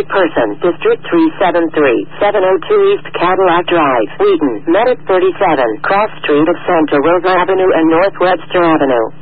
wanted person, District 373, 702 East Cadillac Drive, Wheaton, Medic 37, Cross Street of Santa Rosa Avenue and North Webster Avenue.